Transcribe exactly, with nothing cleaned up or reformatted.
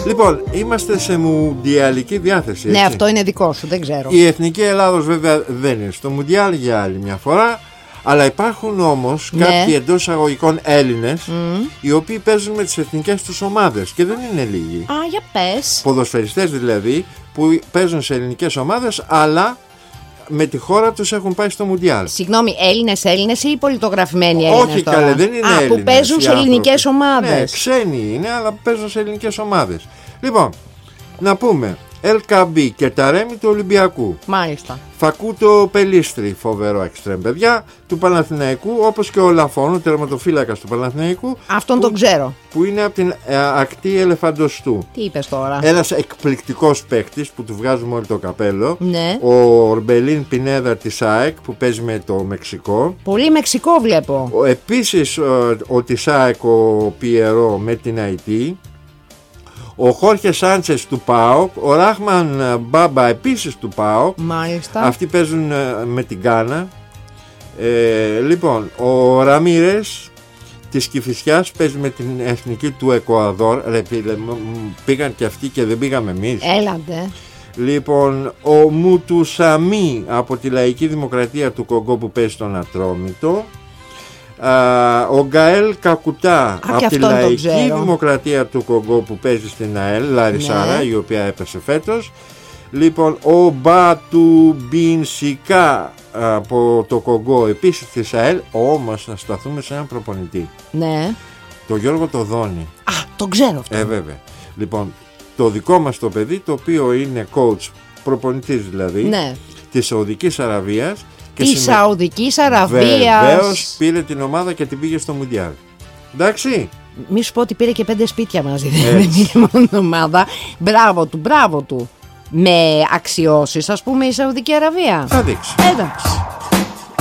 Λοιπόν, είμαστε σε μουντιαλική διάθεση, έτσι. Ναι, αυτό είναι δικό σου, δεν ξέρω. Η εθνική Ελλάδος βέβαια δεν είναι στο μουντιάλ για άλλη μια φορά. Αλλά υπάρχουν όμως ναι. κάποιοι εντός εισαγωγικών Έλληνες mm. οι οποίοι παίζουν με τις εθνικές τους ομάδες και δεν είναι λίγοι. Α, για πες. Ποδοσφαιριστές δηλαδή που παίζουν σε ελληνικές ομάδες αλλά με τη χώρα τους έχουν πάει στο μουντιάλ. Συγγνώμη, Έλληνες Έλληνες ή πολιτογραφημένοι Έλληνες? Όχι τώρα? καλέ, δεν είναι Α, Έλληνες. Που παίζουν σε ελληνικές ομάδες. Ναι, ξένοι είναι αλλά παίζουν σε ελληνικές ομάδες. Λοιπόν, να πούμε Ελκαμπή και Ταρέμι του Ολυμπιακού. Μάλιστα. Φακούτο Πελίστρη, φοβερό εξτρέμ παιδιά, του Παναθηναϊκού, όπως και ο Λαφών, ο τερματοφύλακας του Παναθηναϊκού. Αυτόν που, τον ξέρω. Που είναι από την ε, ακτή Ελεφαντοστού. Τι είπες τώρα? Ένας εκπληκτικός παίκτης που του βγάζουμε όλο το καπέλο. Ναι. Ο Ορμπελίν Πινέδα της ΑΕΚ που παίζει με το Μεξικό. Πολύ Μεξικό βλέπω. Ο, επίσης ο, ο της ΑΕΚ ο Πιερό με την Αϊτή. Ο Χόρχε Σάντσες του ΠΑΟΚ, ο Ράχμαν Μπάμπα επίσης του ΠΑΟΚ. Μάλιστα. Αυτοί παίζουν με την Γκάνα. ε, Λοιπόν, ο Ραμίρες της Κηφισιάς παίζει με την εθνική του Εκουαδόρ. Ρε, πήγαν και αυτοί και δεν πήγαμε εμείς. Έλατε. Λοιπόν, ο Μουτουσαμί από τη Λαϊκή Δημοκρατία του Κογκό που παίζει στον Ατρόμητο. Uh, ο Γκαέλ Κακουτά Α, από τη Λαϊκή Δημοκρατία του Κογκό που παίζει στην ΑΕΛ, Λαρισάρα, ναι. Η οποία έπεσε φέτος. Λοιπόν, ο Μπατουμπινσικά από το Κογκό επίσης της ΑΕΛ. Όμως να σταθούμε σε έναν προπονητή. Ναι. Το Γιώργο Τοδόνη. Α, τον ξέρω αυτό. Ε, βέβαια. Λοιπόν, το δικό μας το παιδί, το οποίο είναι coach, προπονητής δηλαδή, ναι. της Σαουδικής Αραβίας. Τη συμμε... Σαουδικής Αραβίας. Βεβαίως πήρε την ομάδα και την πήγε στο Μουντιάλ. Εντάξει. Μη σου πω ότι πήρε και πέντε σπίτια μαζί. Δεν είναι μόνο ομάδα. Μπράβο του, μπράβο του. Με αξιώσεις, ας πούμε, η Σαουδική Αραβία. Θα δείξει. Εντάξει.